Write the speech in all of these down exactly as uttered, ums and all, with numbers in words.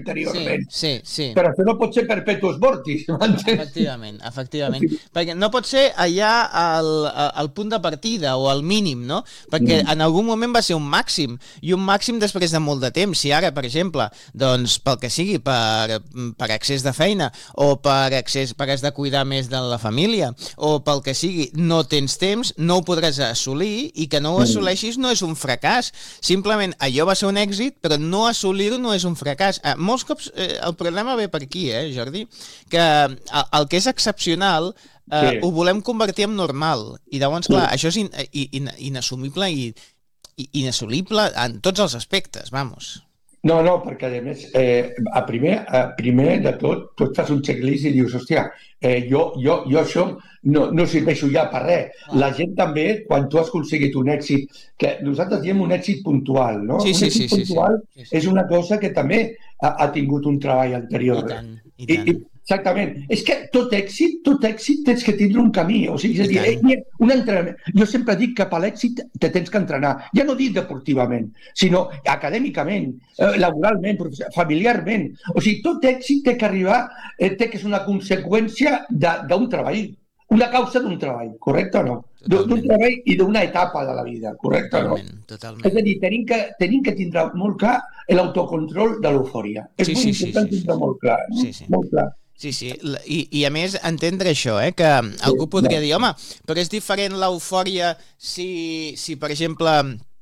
anteriorment. Sí, sí, sí. Però això no pot ser perpetuus mortis, m'entens? Efectivament, efectivament. Perquè no pot ser allà al, al punt de partida o al mínim, no? Perquè mm. en algun moment va ser un màxim, i un màxim després de molt de temps. Si ara, per exemple, doncs pel que sigui, per, per excés de feina o per excés, per has de cuidar més de la família o pel que sigui, no tens temps, no ho podràs assolir, i que no ho assoleixis no és un fracàs. Simplement allò va ser un èxit, però no assolir-ho no és un fracàs. Eh, molts cops eh, el problema ve per aquí, eh, Jordi? Que el, el que és excepcional eh, sí. ho volem convertir en normal. I llavors, clar, sí. això és in, in, inassumible i, i inassolible en tots els aspectes, vamos. No, no, perquè a més, eh, a primer, a primer de tot, tu et fas un checklist i dius, hòstia, eh, jo, jo, jo això no, no serveixo ja per res. Ah. La gent també, quan tu has aconseguit un èxit, que nosaltres diem un èxit puntual, no? Sí, sí, un èxit sí, puntual sí, sí. és una cosa que també ha, ha tingut un treball anterior. I tant, i tant. I, i, exactament. És que tot èxit, tot èxit tens que tindre un camí. O sigui, és a dir, eh, un entrenament. Jo sempre dic que per l'èxit te tens que entrenar. Ja no dic deportivament, sinó acadèmicament, eh, laboralment, familiarment. O sigui, tot èxit té que arribar, eh, té que ser una conseqüència d'un treball. Una causa d'un treball, correcte o no? D'un treball i d'una etapa de la vida, correcte o no? Totalment, totalment. És a dir, tenim que, tenim que tindre molt clar l'autocontrol de l'eufòria. És sí, molt sí, important sí, sí, tindre sí. molt clar, no? Sí, sí. Molt clar. Sí, sí, I, i a més entendre això, eh, que algú podria dir, home, però és diferent l'eufòria si, si, per exemple,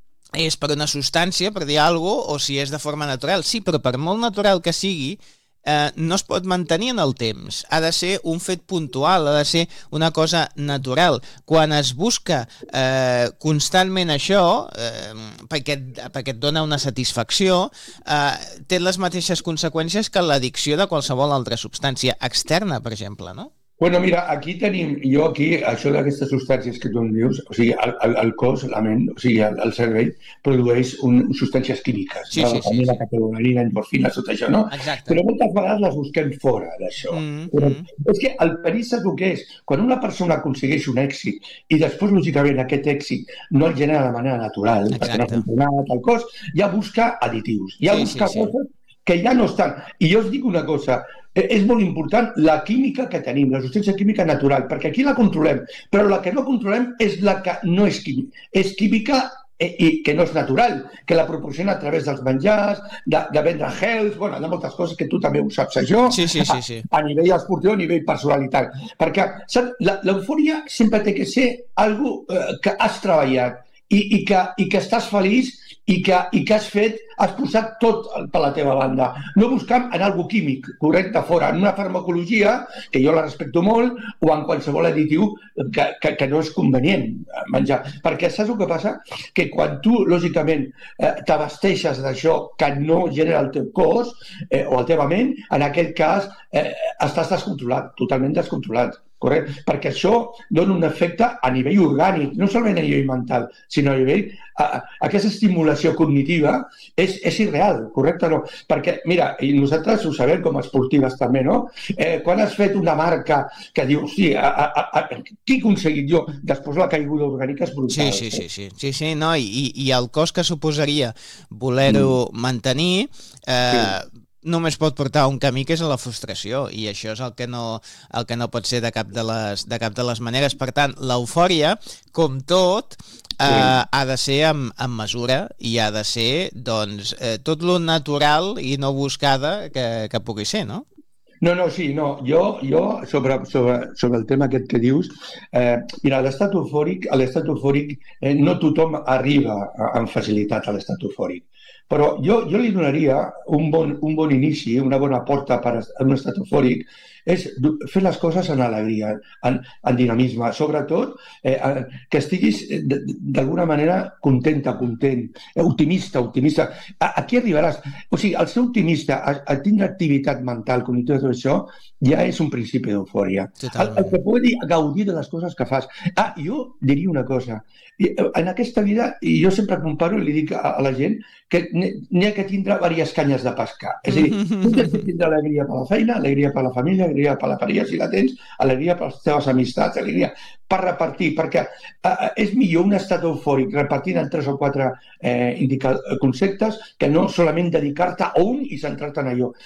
és per una substància, per dir alguna cosa, o si és de forma natural. Sí, però per molt natural que sigui, eh, no es pot mantenir en el temps. Ha de ser un fet puntual, ha de ser una cosa natural. Quan es busca eh, constantment això, eh, perquè, perquè et dona una satisfacció, eh, té les mateixes conseqüències que l'addicció de qualsevol altra substància externa, per exemple, no? Bueno, mira, aquí tenim, jo aquí, això d'aquestes substàncies que tu em dius, o sigui, el, el, el cos, la ment, o sigui, el, el cervell, produeix un, substàncies químiques. Sí, sí, sí. La categoria, endorfina, tot això, no? Exacte. Però moltes vegades les busquem fora d'això. Mm, Però mm. és que el perill saps el que és? Quan una persona aconsegueix un èxit i després, lògicament, aquest èxit no el genera de manera natural, Exacte. perquè no ha funcionat el cos, ja busca additius, ja Sí, busca sí, sí. coses que ja no estan. I jo us dic una cosa, és molt important la química que tenim, la substància química natural, perquè aquí la controlem, però la que no controlem és la que no és química, és química i que no és natural, que la proporciona a través dels menjars, de, de vendre health, bueno, hi ha moltes coses que tu també ho saps, això, sí, sí, sí, sí. A, a nivell esportiu, a nivell personalitat. Perquè l'eufòria sempre té que ser algo eh, que has treballat i, i, que, i que estàs feliç i que, i que has fet, has posat tot per la teva banda. No buscam en algo químic, correcte, fora, en una farmacologia, que jo la respecto molt, o en qualsevol additiu que, que, que no és convenient menjar. Perquè saps el que passa? Que quan tu, lògicament, eh, t'abasteixes d'això que no genera el teu cos eh, o la teva ment, en aquell cas eh, estàs descontrolat, totalment descontrolat. Correcte? Perquè això dona un efecte a nivell orgànic, no solament a nivell mental, sinó a nivell... A, a, aquesta estimulació cognitiva és, és irreal, correcte o no? Perquè, mira, i nosaltres ho sabem com a esportives també, no? Eh, quan has fet una marca que diu, sí, a, a, a, qui he aconseguit jo? Després la caiguda orgànica és brutal. Sí, sí, sí, sí, sí, sí no? I, i el cost que suposaria voler-ho mm. mantenir... Eh, sí. Només pot portar un camí que és a la frustració, i això és el que no, el que no pot ser de cap de les, de cap de les maneres. Per tant, l'eufòria, com tot, eh, sí. ha de ser amb, amb mesura i ha de ser doncs, eh, tot lo natural i no buscada que, que pugui ser, no? No, no, sí, no. Jo, jo sobre, sobre, sobre el tema aquest que dius, eh, mira, l'estat eufòric, a l'estat eufòric eh, no tothom arriba amb facilitat a l'estat eufòric. Però jo, jo li donaria un bon, un bon inici, una bona porta per a un estat eufòric, és fer les coses en alegria, en, en dinamisme, sobretot eh, que estiguis d'alguna manera contenta, content, optimista, optimista. Aquí arribaràs. O sigui, el ser optimista, a, a tindre activitat mental, cognitiva, tot això, ja és un principi d'eufòria. El, el que pugui gaudir de les coses que fas. Ah, jo diria una cosa. En aquesta vida, i jo sempre comparo i li dic a, a la gent que n'hi ha que tindre diverses canyes de pescar. És a dir, tu tens que tindre alegria per la feina, alegria per la família, alegria per la parella, si la tens, alegria per les teves amistats, alegria per repartir, perquè eh, és millor un estat eufòric repartint en tres o quatre eh, conceptes que no solament dedicar-te a un i centrar-te en allò.